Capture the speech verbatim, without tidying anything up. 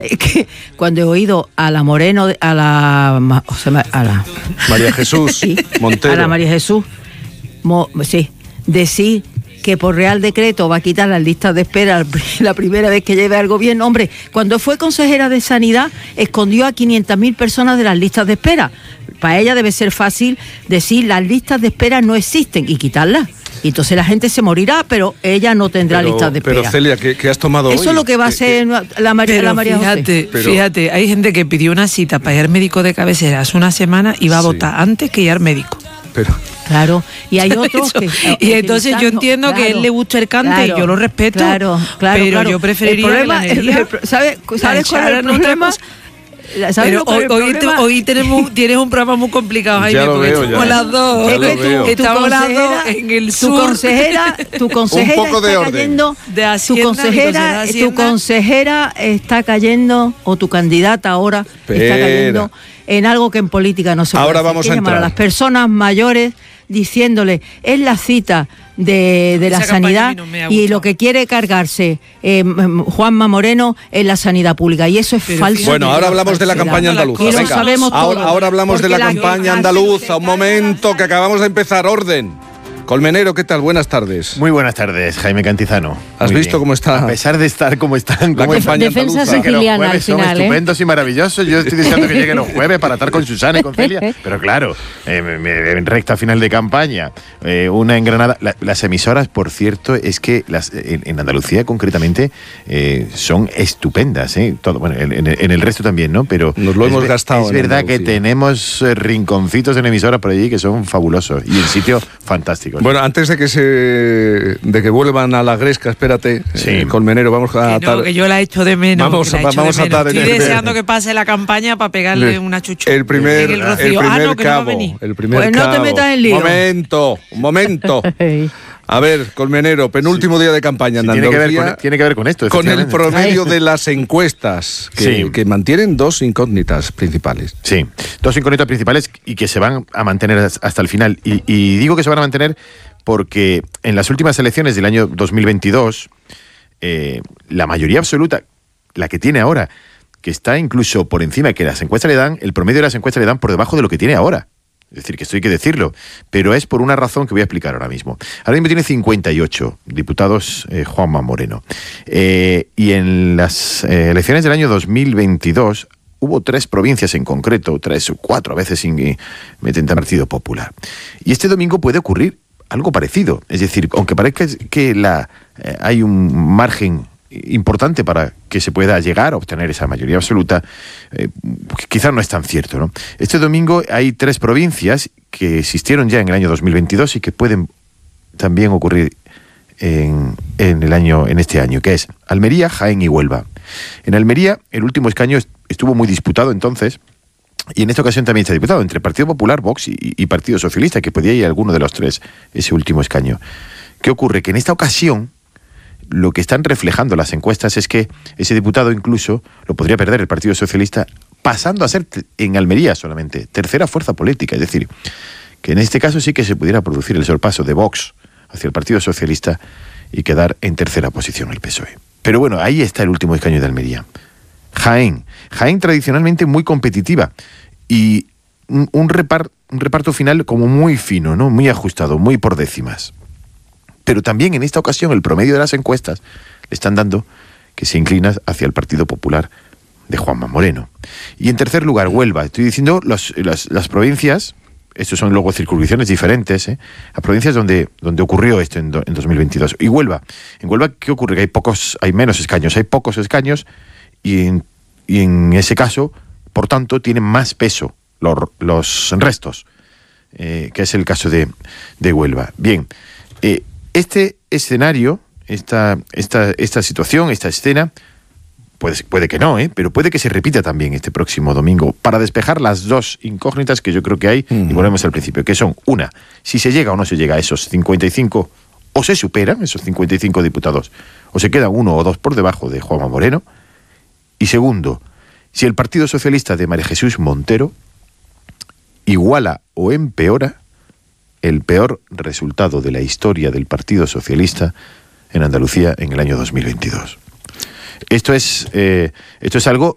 Es que cuando he oído a la Moreno, a la, o sea, a la María Jesús sí, Montero, a la María Jesús, mo, sí, decir que por Real Decreto va a quitar las listas de espera la primera vez que lleve al gobierno. Hombre, cuando fue consejera de Sanidad, escondió a quinientas mil personas de las listas de espera. Para ella debe ser fácil decir las listas de espera no existen y quitarlas. Y entonces la gente se morirá, pero ella no tendrá pero, listas de espera. Pero Celia, ¿qué, qué has tomado Eso hoy? es lo que va a hacer la María, pero la María fíjate, José. Pero, fíjate, hay gente que pidió una cita para ir al médico de cabecera hace una semana y va a sí. votar antes que ir al médico. Pero, Claro, y hay otros que... y entonces yo entiendo claro, que a él le gusta el cante, claro, y yo lo respeto, claro, claro, pero claro. yo preferiría el problema, que la energía, el, el, ¿sabes, ¿sabes cuál es el problema? Pero hoy, hoy, te, hoy tenemos, tienes un programa muy complicado, Jaime, ya lo porque veo, estamos ya. las dos. Ya lo veo. Estamos las dos en el sur. Tu consejera, tu consejera un poco de está orden. cayendo. De Hacienda, tu consejera, de tu consejera está cayendo, o tu candidata ahora Espera. está cayendo en algo que en política no se puede Ahora hacer, vamos que a es llamar entrar. a las personas mayores diciéndole, es la cita de, de la Esa campaña a sanidad mí no me ha y gustado. lo que quiere cargarse eh, Juanma Moreno es la sanidad pública, y eso es Pero falso. fíjate, bueno, ahora hablamos de la falsedad. campaña andaluza. Y lo Venga, sabemos ahora, todo. ahora hablamos de la Porque la- campaña la- andaluza. Un momento, que acabamos de empezar. Orden. Colmenero, ¿qué tal? Buenas tardes. Muy buenas tardes, Jaime Cantizano. ¿Has Muy visto bien. cómo está? A pesar de estar como están, La como campaña Defensa andaluza. que los siciliana al jueves son final, ¿eh? estupendos y maravillosos. Yo estoy deseando que lleguen los jueves para estar con Susana y con Celia. Pero claro, eh, me- me- en recta final de campaña, eh, una en Granada. La- las emisoras, por cierto, es que las, en, en Andalucía concretamente eh, son estupendas. ¿eh? Todo, bueno, en, en- en el resto también, ¿no? Pero Nos lo es hemos ve- gastado Es en verdad que Andalucía. tenemos eh, rinconcitos en emisoras por allí que son fabulosos y en sitios fantásticos. Bueno, antes de que se de que vuelvan a la gresca, espérate, Sí. eh, Colmenero, vamos a Que no, atar que yo la echo de menos. Vamos- que la echo vamos de a menos. atar en Estoy el- deseando que pase la campaña para pegarle una chuchu. el primer, en el el Rocío. primer ah, no, que no va a cabo, venir. el primer Pues no te cabo. metas en lío. Un momento, un momento. A ver, Colmenero, penúltimo día de campaña en Sí, tiene, que ver Andalucía. con, tiene que ver con esto. Con el efectivamente. promedio de las encuestas, que, Sí. que mantienen dos incógnitas principales. Sí, dos incógnitas principales y que se van a mantener hasta el final. Y, y digo que se van a mantener porque en las últimas elecciones del año dos mil veintidós, eh, la mayoría absoluta, la que tiene ahora, que está incluso por encima, que las encuestas le dan, el promedio de las encuestas le dan por debajo de lo que tiene ahora. Es decir, que esto hay que decirlo, pero es por una razón que voy a explicar ahora mismo. Ahora mismo tiene cincuenta y ocho diputados eh, Juanma Moreno. Eh, y en las eh, elecciones del año dos mil veintidós hubo tres provincias en concreto, tres o cuatro a veces sin eh, meten de Partido Popular. Y este domingo puede ocurrir algo parecido. Es decir, aunque parezca que la, eh, hay un margen importante para que se pueda llegar a obtener esa mayoría absoluta, eh, quizás no es tan cierto, ¿no? Este domingo hay tres provincias que existieron ya en el año dos mil veintidós y que pueden también ocurrir en, en el año, en este año, que es Almería, Jaén y Huelva. En Almería, el último escaño estuvo muy disputado entonces, y en esta ocasión también está disputado entre Partido Popular, Vox y, y Partido Socialista, que podía ir alguno de los tres ese último escaño. ¿Qué ocurre? Que en esta ocasión lo que están reflejando las encuestas es que ese diputado incluso lo podría perder el Partido Socialista, pasando a ser en Almería solamente tercera fuerza política. Es decir, que en este caso sí que se pudiera producir el sorpaso de Vox hacia el Partido Socialista y quedar en tercera posición el P S O E. Pero bueno, ahí está el último escaño de Almería. Jaén. Jaén tradicionalmente muy competitiva y un, un, repar, un reparto final como muy fino, ¿no? Muy ajustado, muy por décimas. Pero también en esta ocasión el promedio de las encuestas le están dando que se inclina hacia el Partido Popular de Juanma Moreno. Y en tercer lugar, Huelva. Estoy diciendo los, las, las provincias, estos son luego circunscripciones diferentes, ¿eh? Las provincias donde, donde ocurrió esto en, do, en dos mil veintidós. Y Huelva. En Huelva, ¿qué ocurre? Que hay pocos, hay menos escaños, hay pocos escaños y en, y en ese caso, por tanto, tienen más peso los, los restos, eh, que es el caso de, de Huelva. Bien, eh, este escenario, esta, esta, esta situación, esta escena, puede, puede que no, ¿eh? Pero puede que se repita también este próximo domingo, para despejar las dos incógnitas que yo creo que hay, mm. y volvemos al principio, que son, una, si se llega o no se llega a esos cincuenta y cinco, o se superan esos cincuenta y cinco diputados, o se quedan uno o dos por debajo de Juanma Moreno, y segundo, si el Partido Socialista de María Jesús Montero iguala o empeora el peor resultado de la historia del Partido Socialista en Andalucía en el año dos mil veintidós. Esto es, eh, esto es algo